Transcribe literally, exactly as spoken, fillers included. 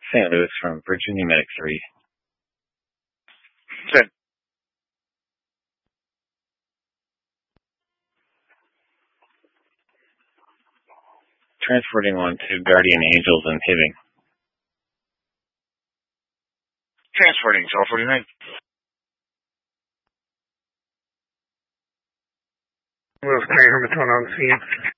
Saint Louis from Virginia Medic three. Send. Transporting one to Guardian Angels in Hibbing. Transporting, twelve forty-nine. Will Craig Hermatone on the scene.